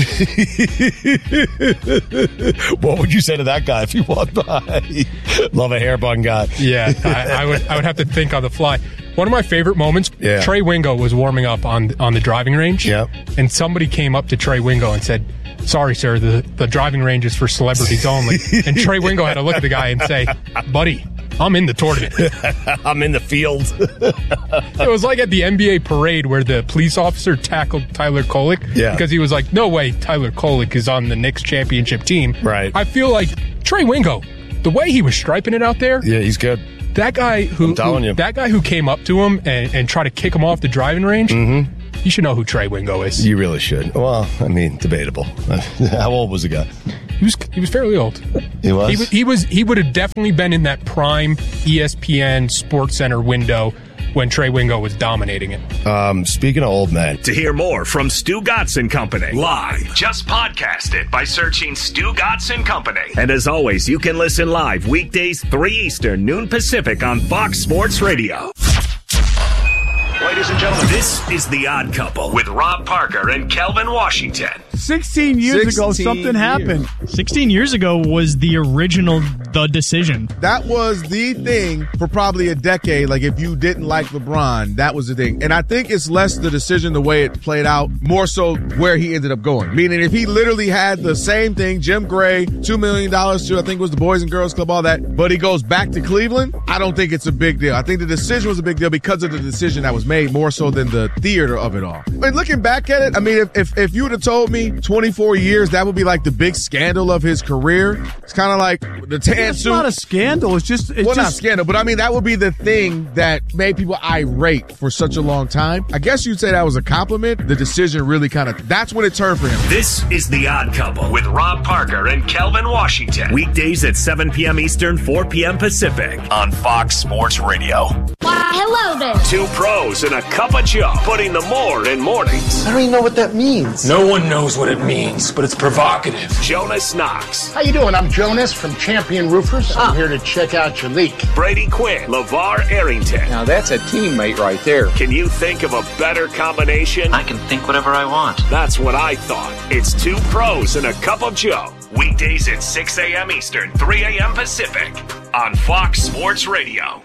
What would you say to that guy if you walked by? Love a hair bun guy. Yeah, I, I would I would have to think on the fly. One of my favorite moments, yeah. Trey Wingo was warming up on on the driving range. Yep. And somebody came up to Trey Wingo and said, "Sorry, sir, the, the driving range is for celebrities only." And Trey Wingo had to look at the guy and say, "Buddy, I'm in the tournament. I'm in the field." It was like at the N B A parade where the police officer tackled Tyler Kolek yeah. because he was like, "No way Tyler Kolek is on the Knicks championship team." Right. I feel like Trey Wingo, the way he was striping it out there. Yeah, he's good. That guy who, I'm telling who you. that guy who came up to him and, and tried to kick him off the driving range, mm-hmm. you should know who Trey Wingo is. You really should. Well, I mean, debatable. How old was the guy? He was he was fairly old. He was? He, was, he was he would have definitely been in that prime E S P N Sports Center window when Trey Wingo was dominating it. Um, speaking of old men. To hear more from Stu Gatz and Company live, just podcast it by searching Stu Gatz and Company. And as always, you can listen live weekdays three Eastern, noon Pacific on Fox Sports Radio. Ladies and gentlemen, this is The Odd Couple with Rob Parker and Kelvin Washington. sixteen years ago, something happened. sixteen years ago was the original The Decision. That was the thing for probably a decade. Like, if you didn't like LeBron, that was the thing. And I think it's less the decision, the way it played out, more so where he ended up going. Meaning, if he literally had the same thing, Jim Gray, two million dollars to, I think it was the Boys and Girls Club, all that, but he goes back to Cleveland, I don't think it's a big deal. I think the decision was a big deal because of the decision that was made, more so than the theater of it all. But looking back at it, I mean, if if, if you would have told me twenty-four years, that would be like the big scandal of his career. It's kind of like the tan It's suit. not a scandal. It's just it's well, just, not scandal, but I mean, that would be the thing that made people irate for such a long time. I guess you'd say that was a compliment. The decision really kind of, that's when it turned for him. This is The Odd Couple with Rob Parker and Kelvin Washington. Weekdays at seven p.m. Eastern, four p.m. Pacific on Fox Sports Radio. Why, hello there. Two pros and a cup of Joe, putting the more in mornings. I don't even know what that means. No one knows what it means, but it's provocative. Jonas Knox. How you doing? I'm Jonas from Champion Roofers. I'm here to check out your leak. Brady Quinn. LeVar Arrington. Now that's a teammate right there. Can you think of a better combination? I can think whatever I want. That's what I thought. It's two pros and a cup of Joe. Weekdays at six a.m. Eastern, three a.m. Pacific on Fox Sports Radio.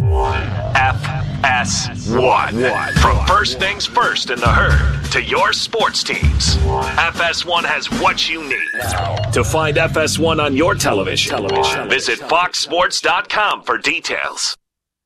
F S one. From first things first in the herd to your sports teams, F S one has what you need. To find F S one on your television, television. visit fox sports dot com for details.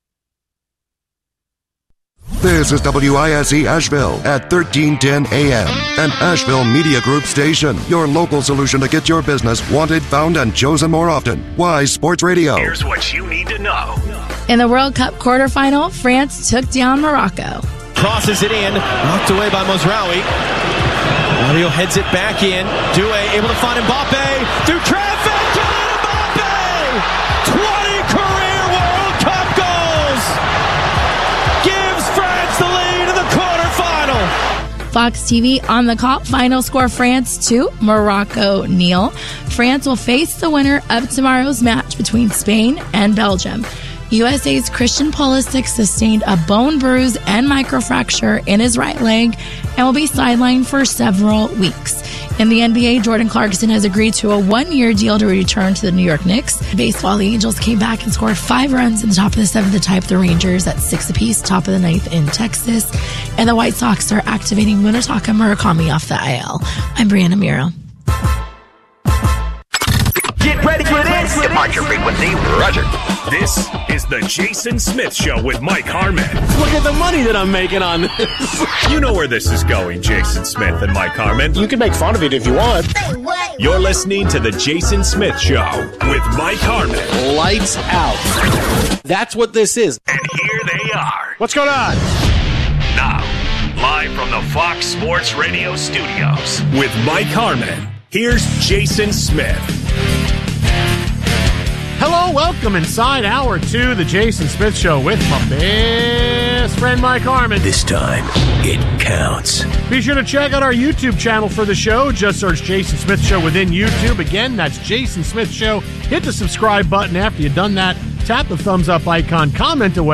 This is W I S E Asheville at thirteen ten A M, an Asheville Media Group station. Your local solution to get your business wanted, found, and chosen more often. Wise Sports Radio. Here's what you need to know. In the World Cup quarterfinal, France took down Morocco. Crosses it in, knocked away by Mozraoui. Mario heads it back in. Doué able to find Mbappe through traffic. Kylian Mbappe! twenty career World Cup goals! Gives France the lead in the quarterfinal. Fox T V on the call. Final score: France two, Morocco nil. France will face the winner of tomorrow's match between Spain and Belgium. U S A's Christian Pulisic sustained a bone bruise and microfracture in his right leg and will be sidelined for several weeks. In the N B A, Jordan Clarkson has agreed to a one-year deal to return to the New York Knicks. Baseball, the Angels came back and scored five runs in the top of the seventh to tie up the Rangers at six apiece, top of the ninth in Texas. And the White Sox are activating Munetaka Murakami off the I L. I'm Brianna Miro. Get ready for this. Departure frequency, Roger. This is the Jason Smith Show with Mike Harmon. Look at the money that I'm making on this. You know where this is going, Jason Smith and Mike Harmon. You can make fun of it if you want. You're listening to the Jason Smith Show with Mike Harmon. Lights out. That's what this is. And here they are. What's going on? Now, live from the Fox Sports Radio studios with Mike Harmon, here's Jason Smith. Hello, welcome inside hour two, the Jason Smith Show with my best friend Mike Harmon. This time, it counts. Be sure to check out our YouTube channel for the show. Just search Jason Smith Show within YouTube. Again, that's Jason Smith Show. Hit the subscribe button. After you've done that, tap the thumbs up icon, comment away,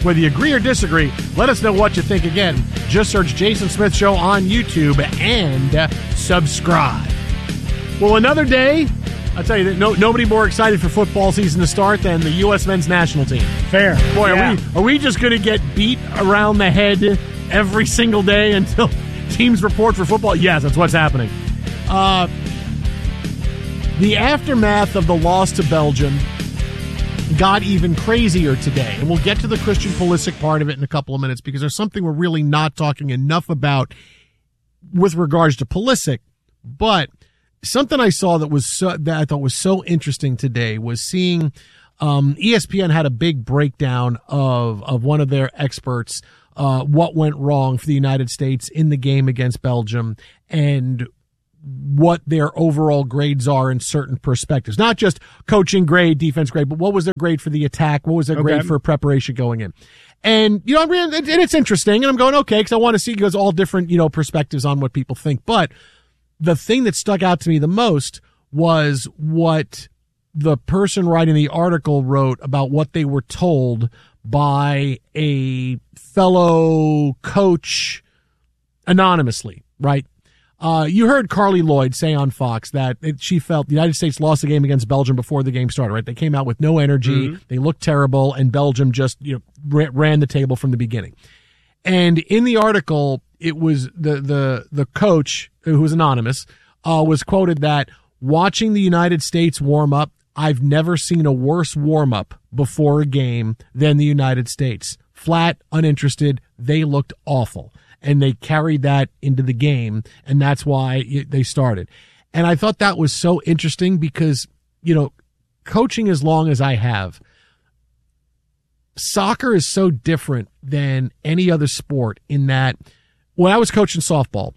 Whether you agree or disagree, let us know what you think. Again, just search Jason Smith Show on YouTube and uh, subscribe. Well, another day, I'll tell you that no, nobody more excited for football season to start than the U S men's national team. Fair. Boy, yeah. are we are we just going to get beat around the head every single day until teams report for football? Yes, that's what's happening. Uh, the aftermath of the loss to Belgium got even crazier today, and we'll get to the Christian Pulisic part of it in a couple of minutes because there's something we're really not talking enough about with regards to Pulisic. But something I saw that was so, that I thought was so interesting today was seeing um, E S P N had a big breakdown of of one of their experts, uh, what went wrong for the United States in the game against Belgium and what their overall grades are in certain perspectives. Not just coaching grade, defense grade, but what was their grade for the attack? What was their okay. grade for preparation going in? And, you know, and it's interesting, and I'm going, okay, because I want to see because all different, you know, perspectives on what people think. But the thing that stuck out to me the most was what the person writing the article wrote about what they were told by a fellow coach anonymously, right? Uh, you heard Carly Lloyd say on Fox that it, she felt the United States lost the game against Belgium before the game started, right? They came out with no energy. Mm-hmm. They looked terrible, and Belgium just, you know, ran the table from the beginning. And in the article, it was the, the, the coach, who was anonymous, uh, was quoted that watching the United States warm up, I've never seen a worse warm up before a game than the United States. Flat, uninterested. They looked awful. And they carried that into the game, and that's why they started. And I thought that was so interesting because, you know, coaching as long as I have, soccer is so different than any other sport in that when I was coaching softball,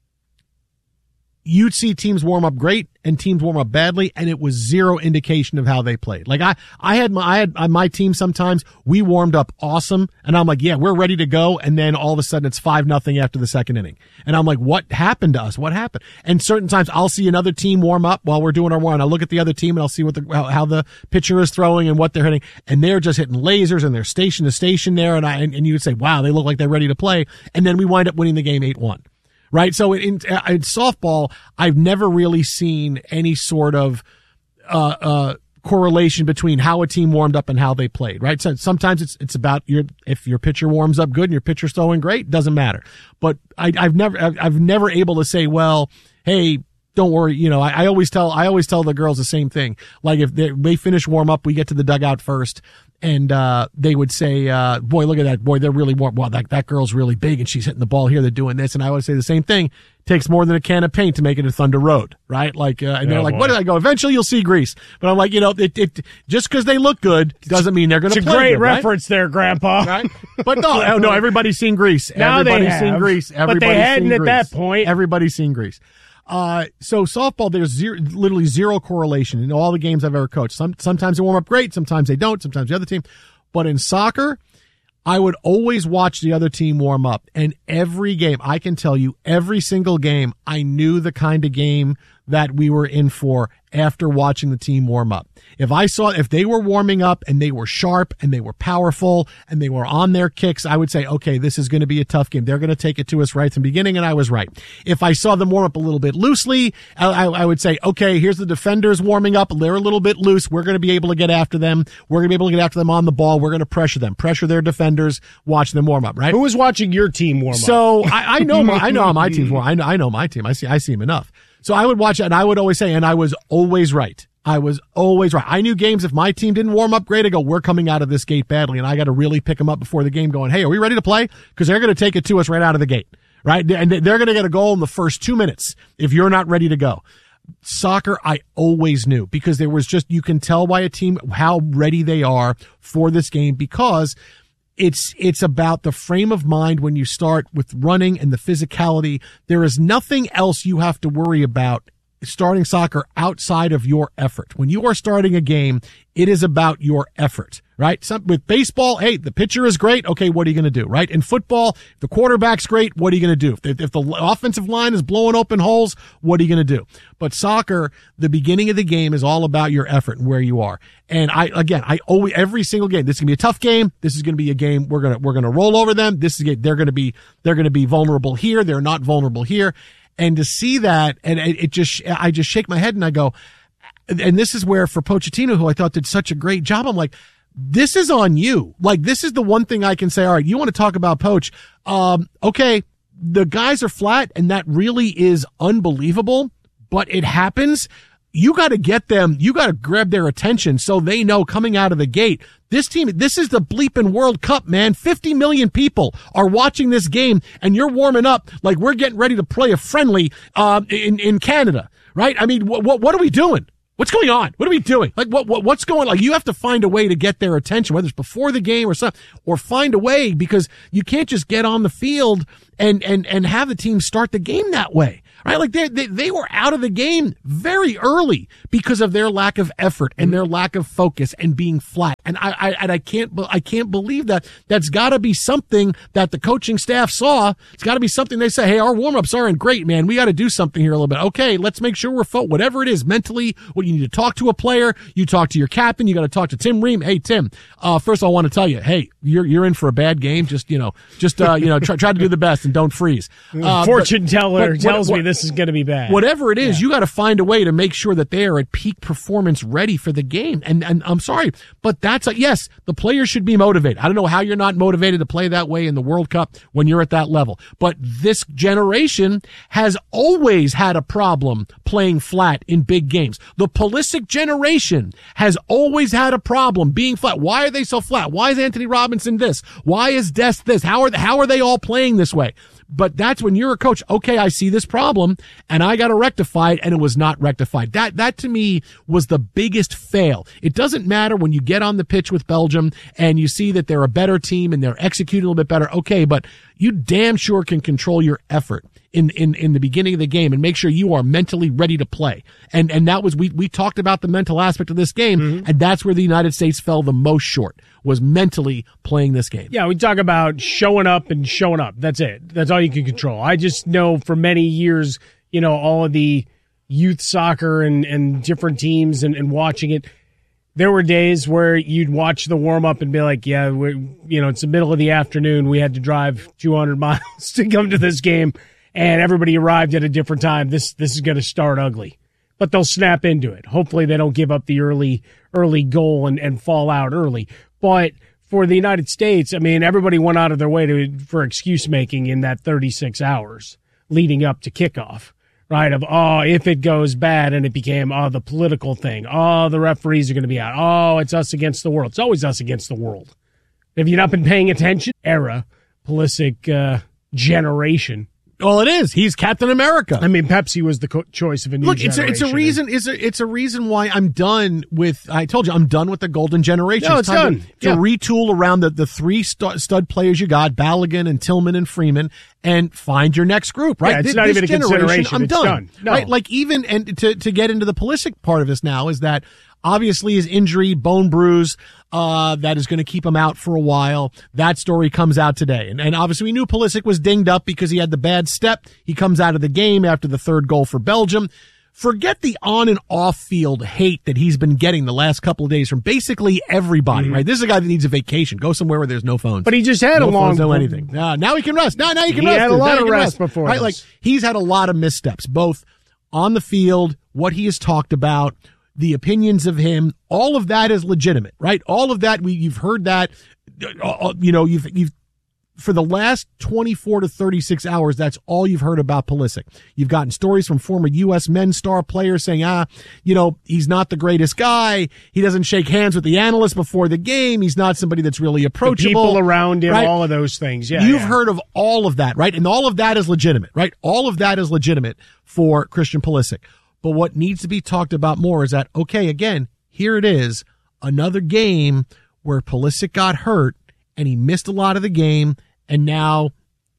you'd see teams warm up great and teams warm up badly, and it was zero indication of how they played. Like I, I had my, I had on my team sometimes we warmed up awesome, and I'm like, yeah, we're ready to go, and then all of a sudden it's five nothing after the second inning, and I'm like, what happened to us? What happened? And certain times I'll see another team warm up while we're doing our warm. I look at the other team and I'll see what the how, how the pitcher is throwing and what they're hitting, and they're just hitting lasers and they're station to station there, and I and, and you would say, wow, they look like they're ready to play, and then we wind up winning the game eight one. Right. So in, in softball, I've never really seen any sort of, uh, uh, correlation between how a team warmed up and how they played. Right. So sometimes it's, it's about your, if your pitcher warms up good and your pitcher's throwing great, doesn't matter. But I, I've never, I've never able to say, well, hey, don't worry. You know, I, I always tell, I always tell the girls the same thing. Like if they, they finish warm up, we get to the dugout first. And, uh, they would say, uh, boy, look at that. Boy, they're really warm. Well, that, that girl's really big and she's hitting the ball here. They're doing this. And I always say the same thing. Takes more than a can of paint to make it a Thunder Road, right? Like, uh, and they're oh, like, boy. What did I go? Eventually you'll see grease. But I'm like, you know, it, it, just cause they look good doesn't mean they're going to play. It's a great good, reference right? there, Grandpa. Right? But no, no, everybody's seen grease. Now everybody's they have, seen grease. Everybody's but they hadn't seen at grease. that point. Everybody's seen grease. Uh, so softball, there's zero, literally zero correlation in all the games I've ever coached. Some, sometimes they warm up great. Sometimes they don't. Sometimes the other team. But in soccer, I would always watch the other team warm up. And every game, I can tell you, every single game, I knew the kind of game that we were in for after watching the team warm up. If I saw, if they were warming up and they were sharp and they were powerful and they were on their kicks, I would say, okay, this is going to be a tough game. They're going to take it to us right from the beginning, and I was right. If I saw them warm up a little bit loosely, I, I, I would say, okay, here's the defenders warming up. They're a little bit loose. We're going to be able to get after them. We're going to be able to get after them on the ball. We're going to pressure them, pressure their defenders, watch them warm up, right? Who was watching your team warm up? So I, I know, my, I know how my team's warm. I know, I know my team. I see, I see them enough. So I would watch it, and I would always say, and I was always right. I was always right. I knew games, if my team didn't warm up great, I go, we're coming out of this gate badly, and I got to really pick them up before the game going, hey, are we ready to play? Because they're going to take it to us right out of the gate, right? And they're going to get a goal in the first two minutes if you're not ready to go. Soccer, I always knew, because there was just, you can tell by a team how ready they are for this game, because It's, it's about the frame of mind when you start with running and the physicality. There is nothing else you have to worry about starting soccer outside of your effort. When you are starting a game, it is about your effort, right? Some, with baseball, hey, the pitcher is great. Okay, what are you going to do, right? In football, if the quarterback's great, what are you going to do? If, if the offensive line is blowing open holes, what are you going to do? But soccer, the beginning of the game is all about your effort and where you are. And I, again, I always, every single game, this is going to be a tough game. This is going to be a game we're going to, we're going to roll over them. This is, they're going to be, they're going to be vulnerable here. They're not vulnerable here. And to see that, and it, it just, I just shake my head and I go, and this is where for Pochettino, who I thought did such a great job, I'm like, this is on you. Like, this is the one thing I can say, all right, you want to talk about Poach. Um, okay, the guys are flat and that really is unbelievable, but it happens. You got to get them, you got to grab their attention so they know coming out of the gate, this team, this is the bleeping World Cup, man. fifty million people are watching this game and you're warming up like we're getting ready to play a friendly, uh, in, in Canada, right? I mean, what, what, what are we doing? What's going on? What are we doing? Like, what, what, what's going on? Like, you have to find a way to get their attention, whether it's before the game or something, or find a way because you can't just get on the field and, and, and have the team start the game that way. Right? Like they, they, they were out of the game very early because of their lack of effort and their lack of focus and being flat. And I, I, and I can't, I can't believe that. That's gotta be something that the coaching staff saw. It's gotta be something they say, hey, our warm-ups aren't great, man. We gotta do something here a little bit. Okay, let's make sure we're fo- whatever it is mentally, what you need to talk to a player, you talk to your captain, you gotta talk to Tim Ream. Hey, Tim, uh, first I want to tell you, hey, you're, you're in for a bad game. Just, you know, just, uh, you know, try, try to do the best and don't freeze. Uh, Fortune but, teller but, tells what, me this is going to be bad. Whatever it is, yeah. You got to find a way to make sure that they are at peak performance ready for the game. And, and I'm sorry, but that's a, yes, the players should be motivated. I don't know how you're not motivated to play that way in the World Cup when you're at that level. But this generation has always had a problem playing flat in big games. The Pulisic generation has always had a problem being flat. Why are they so flat? Why is Anthony Robinson this? Why is Dest this? How are, how are they all playing this way? But that's when you're a coach. Okay, I see this problem and I got to rectify it, and it was not rectified. That, that to me was the biggest fail. It doesn't matter when you get on the pitch with Belgium and you see that they're a better team and they're executing a little bit better. Okay, but you damn sure can control your effort in, in, in the beginning of the game and make sure you are mentally ready to play. And, and that was, we, we talked about the mental aspect of this game, mm-hmm. and that's where the United States fell the most short, was mentally playing this game. Yeah, we talk about showing up and showing up. That's it. That's all you can control. I just know for many years, you know, all of the youth soccer and, and different teams and, and watching it, there were days where you'd watch the warm-up and be like, yeah, we're, you know, it's the middle of the afternoon. We had to drive two hundred miles to come to this game, and everybody arrived at a different time. This this is going to start ugly. But they'll snap into it. Hopefully they don't give up the early early goal and, and fall out early. But for the United States, I mean, everybody went out of their way to for excuse-making in that thirty-six hours leading up to kickoff. Right, of, oh, if it goes bad, and it became, oh, the political thing. Oh, the referees are going to be out. Oh, it's us against the world. It's always us against the world. Have you not been paying attention? Era, Pulisic uh, generation. Well, it is. He's Captain America. I mean, Pepsi was the co- choice of a new Look, generation. Look, it's a, it's a reason. It's a, it's a reason why I'm done with. I told you, I'm done with the golden generation. No, it's, it's time done. To, to yeah. retool around the the three stud, stud players you got, Balogun and Tillman and Freeman, and find your next group. Right? Yeah, it's this, not this even a consideration. I'm it's done. done. No. Right? Like even and to to get into the Pulisic part of this now is that. Obviously, his injury, bone bruise, uh, that is going to keep him out for a while. That story comes out today. And, and obviously, we knew Pulisic was dinged up because he had the bad step. He comes out of the game after the third goal for Belgium. Forget the on and off field hate that he's been getting the last couple of days from basically everybody, mm-hmm. right? This is a guy that needs a vacation. Go somewhere where there's no phones. But he just had no a long, phones, no anything. Uh, now he can rest. Now, now he can he rest. He had dude. a lot now of rest, rest before right? this. Like he's had a lot of missteps, both on the field, what he has talked about, the opinions of him, all of that is legitimate, right? All of that, we, you've heard that, uh, you know, you've, you've, for the last twenty-four to thirty-six hours, that's all you've heard about Pulisic. You've gotten stories from former U S men's star players saying, ah, you know, he's not the greatest guy. He doesn't shake hands with the analysts before the game. He's not somebody that's really approachable. The people around him, right? All of those things. Yeah. You've yeah. heard of all of that, right? And all of that is legitimate, right? All of that is legitimate for Christian Pulisic. But what needs to be talked about more is that, okay, again, here it is, another game where Pulisic got hurt and he missed a lot of the game, and now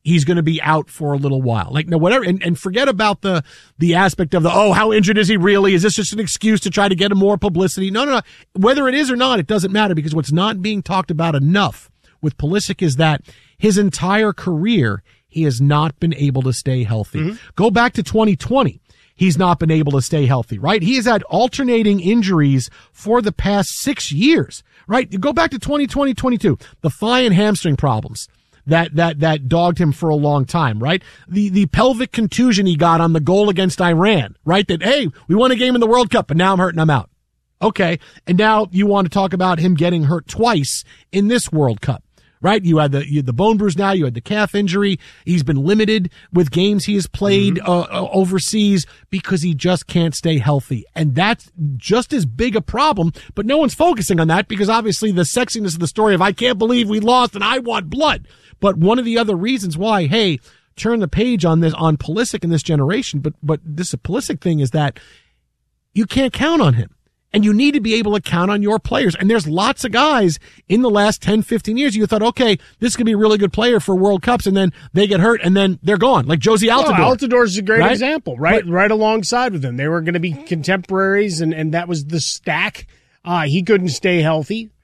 he's going to be out for a little while. Like, no, whatever. And, and forget about the, the aspect of the, oh, how injured is he really? Is this just an excuse to try to get him more publicity? No, no, no. Whether it is or not, it doesn't matter, because what's not being talked about enough with Pulisic is that his entire career, he has not been able to stay healthy. Mm-hmm. Go back to twenty twenty. He's not been able to stay healthy, right? He has had alternating injuries for the past six years, right? You go back to twenty twenty, twenty-two, the thigh and hamstring problems that, that, that dogged him for a long time, right? The, the pelvic contusion he got on the goal against Iran, right? That, hey, we won a game in the World Cup, but now I'm hurt and I'm out. Okay. And now you want to talk about him getting hurt twice in this World Cup. Right? You had the, you had the bone bruise now, you had the calf injury. He's been limited with games he has played mm-hmm. uh, overseas because he just can't stay healthy. And that's just as big a problem, but no one's focusing on that because obviously the sexiness of the story of I can't believe we lost and I want blood. But one of the other reasons why, hey, turn the page on this, on Pulisic in this generation, but, but this Pulisic thing is that you can't count on him. And you need to be able to count on your players. And there's lots of guys in the last ten, fifteen years you thought, okay, this could be a really good player for World Cups, and then they get hurt, and then they're gone. Like Josie Altidore. Well, Altidore a great right? example, right? But, right alongside with him. They were going to be contemporaries, and, and that was the stack. Uh, he couldn't stay healthy.